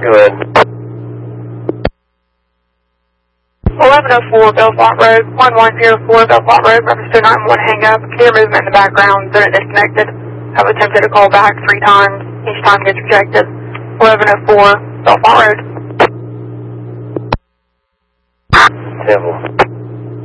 Go ahead. 1104 Belfont Road, 1104 Belfont Road, reference to 911 hang up. Clear movement in the background, unit disconnected. Have attempted to call back 3 times. Each time gets rejected. 1104 Belfont Road. Temple.